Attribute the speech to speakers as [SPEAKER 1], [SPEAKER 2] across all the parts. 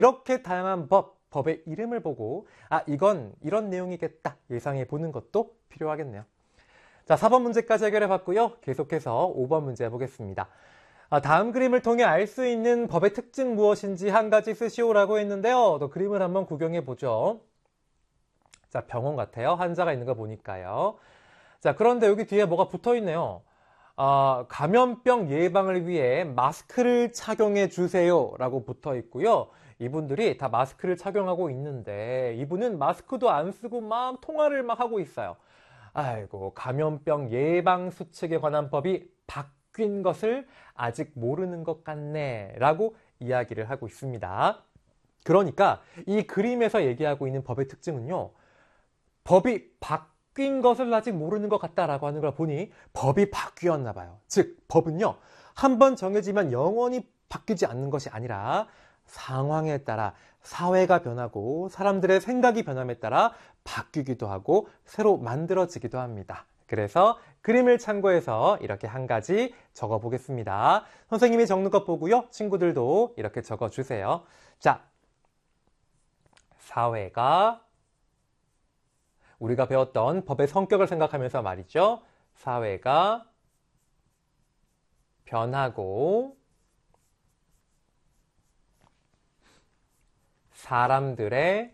[SPEAKER 1] 이렇게 다양한 법의 이름을 보고 이건 이런 내용이겠다 예상해 보는 것도 필요하겠네요. 자, 4번 문제까지 해결해 봤고요. 계속해서 5번 문제 해보겠습니다. 다음 그림을 통해 알 수 있는 법의 특징 무엇인지 한 가지 쓰시오라고 했는데요. 또 그림을 한번 구경해 보죠. 자, 병원 같아요. 환자가 있는 거 보니까요. 자, 그런데 여기 뒤에 뭐가 붙어 있네요. 감염병 예방을 위해 마스크를 착용해 주세요 라고 붙어 있고요. 이분들이 다 마스크를 착용하고 있는데 이분은 마스크도 안 쓰고 막 통화를 막 하고 있어요. 아이고, 감염병 예방 수칙에 관한 법이 바뀐 것을 아직 모르는 것 같네 라고 이야기를 하고 있습니다. 그러니까 이 그림에서 얘기하고 있는 법의 특징은요, 법이 바뀐 것을 아직 모르는 것 같다라고 하는 걸 보니 법이 바뀌었나 봐요. 즉, 법은요, 한번 정해지면 영원히 바뀌지 않는 것이 아니라 상황에 따라 사회가 변하고 사람들의 생각이 변함에 따라 바뀌기도 하고 새로 만들어지기도 합니다. 그래서 그림을 참고해서 이렇게 한 가지 적어 보겠습니다. 선생님이 적는 것 보고요. 친구들도 이렇게 적어 주세요. 자, 사회가 우리가 배웠던 법의 성격을 생각하면서 말이죠. 사회가 변하고 사람들의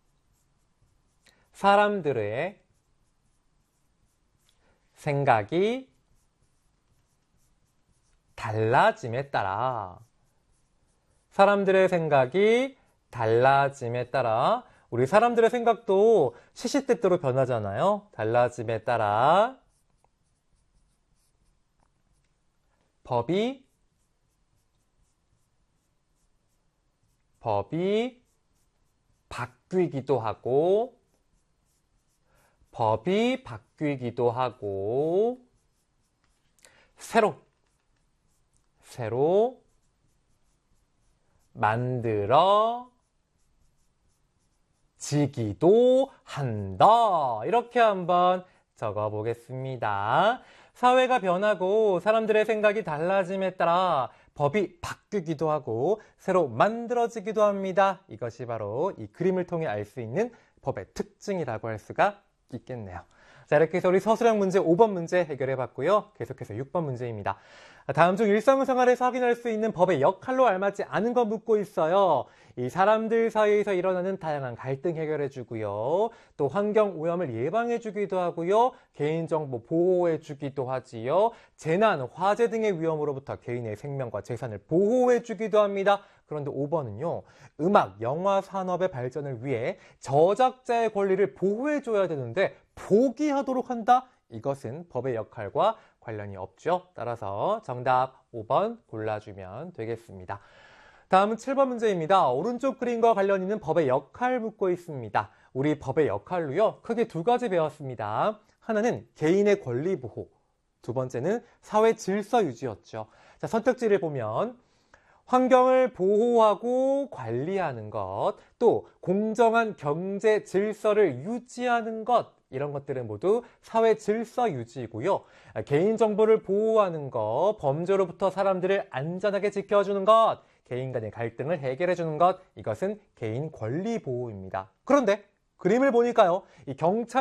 [SPEAKER 1] 생각이 달라짐에 따라 사람들의 생각이 달라짐에 따라 우리 사람들의 생각도 시시때때로 변하잖아요. 달라짐에 따라 법이 바뀌기도 하고 새로 만들어지기도 한다. 이렇게 한번 적어 보겠습니다. 사회가 변하고 사람들의 생각이 달라짐에 따라 법이 바뀌기도 하고 새로 만들어지기도 합니다. 이것이 바로 이 그림을 통해 알 수 있는 법의 특징이라고 할 수가 있겠네요. 자, 이렇게 해서 우리 서술형 문제 5번 문제 해결해 봤고요. 계속해서 6번 문제입니다. 다음 중 일상생활에서 확인할 수 있는 법의 역할로 알맞지 않은 거 묻고 있어요. 이 사람들 사이에서 일어나는 다양한 갈등 해결해 주고요. 또 환경 오염을 예방해 주기도 하고요. 개인정보 보호해 주기도 하지요. 재난, 화재 등의 위험으로부터 개인의 생명과 재산을 보호해 주기도 합니다. 그런데 5번은요. 음악, 영화 산업의 발전을 위해 저작자의 권리를 보호해 줘야 되는데 포기하도록 한다? 이것은 법의 역할과 관련이 없죠. 따라서 정답 5번 골라주면 되겠습니다. 다음은 7번 문제입니다. 오른쪽 그림과 관련 있는 법의 역할 묻고 있습니다. 우리 법의 역할로요. 크게 두 가지 배웠습니다. 하나는 개인의 권리 보호, 두 번째는 사회 질서 유지였죠. 자, 선택지를 보면 환경을 보호하고 관리하는 것, 또 공정한 경제 질서를 유지하는 것, 이런 것들은 모두 사회 질서 유지이고요. 개인정보를 보호하는 것, 범죄로부터 사람들을 안전하게 지켜주는 것, 개인 간의 갈등을 해결해 주는 것, 이것은 개인 권리 보호입니다. 그런데 그림을 보니까요, 이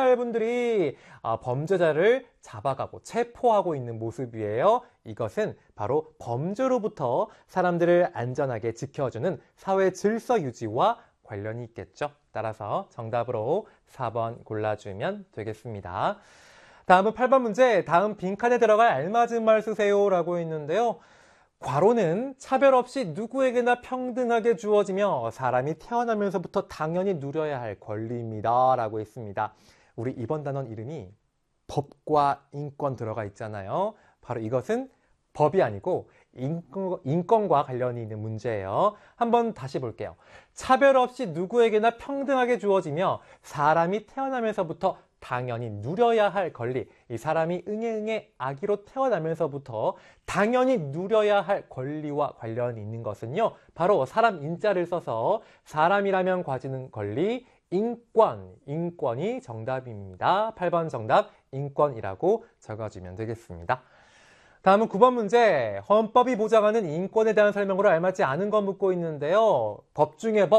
[SPEAKER 1] 경찰분들이 범죄자를 잡아가고 체포하고 있는 모습이에요. 이것은 바로 범죄로부터 사람들을 안전하게 지켜주는 사회 질서 유지와 관련이 있겠죠. 따라서 정답으로 4번 골라주면 되겠습니다. 다음은 8번 문제. 다음 빈칸에 들어갈 알맞은 말 쓰세요 라고 했는데요. 과로는 차별 없이 누구에게나 평등하게 주어지며 사람이 태어나면서부터 당연히 누려야 할 권리입니다 라고 했습니다. 우리 이번 단원 이름이 법과 인권 들어가 있잖아요. 바로 이것은 법이 아니고 인권과 관련이 있는 문제예요. 한번 다시 볼게요. 차별 없이 누구에게나 평등하게 주어지며 사람이 태어나면서부터 당연히 누려야 할 권리, 이 사람이 응애 아기로 태어나면서부터 당연히 누려야 할 권리와 관련이 있는 것은요, 바로 사람 인자를 써서 사람이라면 가지는 권리, 인권이 정답입니다. 8번 정답 인권이라고 적어주면 되겠습니다. 다음은 9번 문제. 헌법이 보장하는 인권에 대한 설명으로 알맞지 않은 것 묻고 있는데요. 법 중에 법,